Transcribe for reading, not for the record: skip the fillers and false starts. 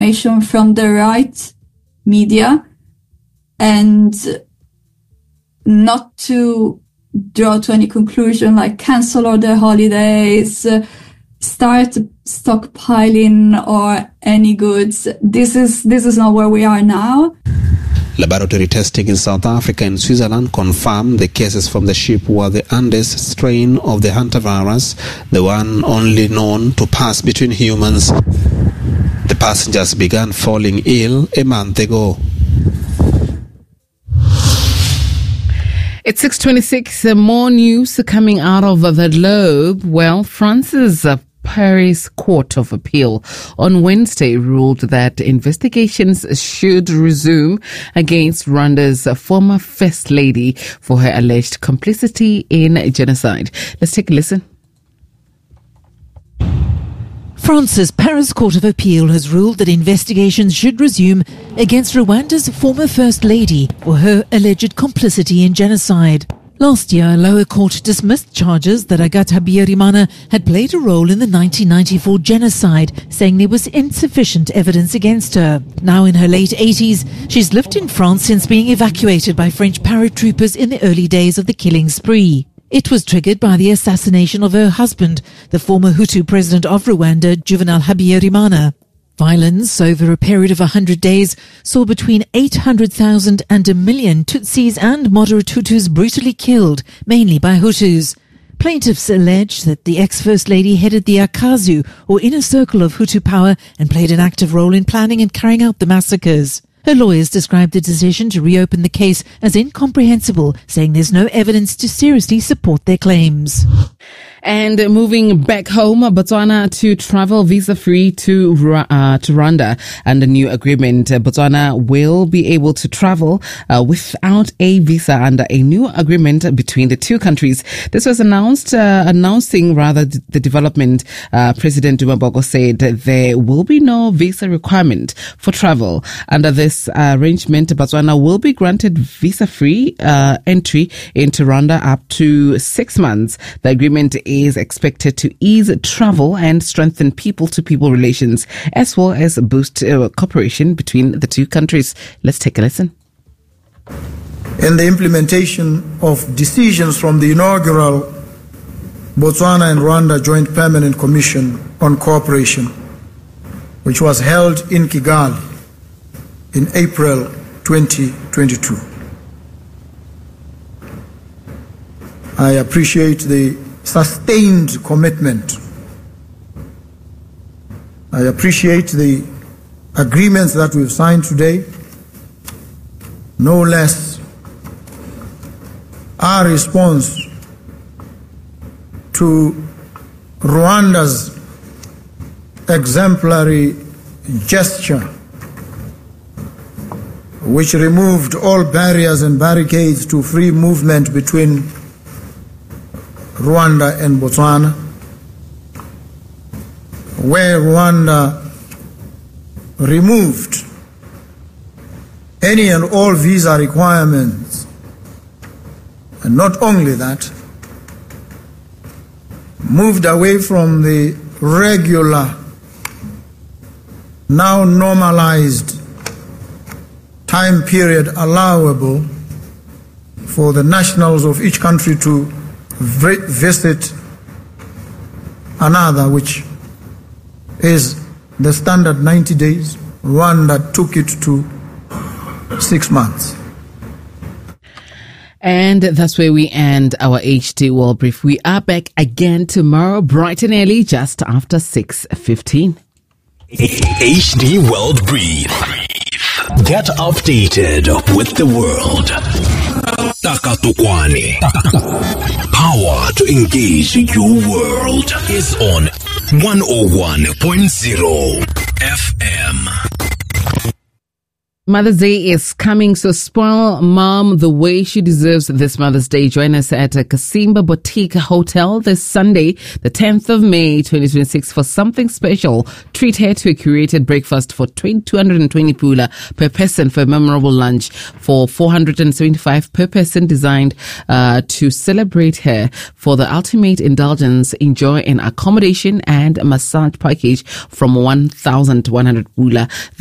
information from the right media and not to draw to any conclusion, like cancel all their holidays, start stockpiling or any goods. This is not where we are now. Laboratory testing in South Africa and Switzerland confirmed the cases from the ship were the Andes strain of the hantavirus, the one only known to pass between humans. The passengers began falling ill a month ago. It's 6:26. More news coming out of the globe. Well, France's Paris Court of Appeal on Wednesday ruled that investigations should resume against Rwanda's former First Lady for her alleged complicity in genocide. Let's take a listen. France's Paris Court of Appeal has ruled that investigations should resume against Rwanda's former First Lady for her alleged complicity in genocide. Last year, a lower court dismissed charges that Agathe Habyarimana had played a role in the 1994 genocide, saying there was insufficient evidence against her. Now in her late 80s, she's lived in France since being evacuated by French paratroopers in the early days of the killing spree. It was triggered by the assassination of her husband, the former Hutu president of Rwanda, Juvenal Habyarimana. Violence over a period of 100 days saw between 800,000 and 1 million Tutsis and moderate Hutus brutally killed, mainly by Hutus. Plaintiffs allege that the ex-First Lady headed the Akazu, or inner circle of Hutu power, and played an active role in planning and carrying out the massacres. Her lawyers described the decision to reopen the case as incomprehensible, saying there's no evidence to seriously support their claims. And moving back home, Botswana to travel visa-free to Rwanda. Under new agreement, Botswana will be able to travel without a visa under a new agreement between the two countries. This was announcing the development. President Duma Boko said there will be no visa requirement for travel. Under this arrangement, Botswana will be granted visa-free entry into Rwanda up to 6 months. The agreement is expected to ease travel and strengthen people-to-people relations, as well as boost cooperation between the two countries. Let's take a listen. In the implementation of decisions from the inaugural Botswana and Rwanda Joint Permanent Commission on Cooperation, which was held in Kigali in April 2022. I appreciate the sustained commitment. I appreciate the agreements that we've signed today. No less, our response to Rwanda's exemplary gesture, which removed all barriers and barricades to free movement between Rwanda and Botswana, where Rwanda removed any and all visa requirements, and not only that, moved away from the regular, now normalized time period allowable for the nationals of each country to visit another, which is the standard 90 days. Rwanda took it to 6 months. And that's where we end our HD World Brief. We are back again tomorrow, bright and early, just after 6:15. HD World Brief. Get updated with the world. Takatukwani. Power to engage your world is on 101.0 FM. Mother's Day is coming, so spoil mom the way she deserves this Mother's Day. Join us at Kasimba Boutique Hotel this Sunday, the 10th of May, 2026, for something special. Treat her to a curated breakfast for 220 pula per person for a memorable lunch for 475 per person, designed to celebrate her. For the ultimate indulgence, enjoy an accommodation and massage package from 1,100 pula.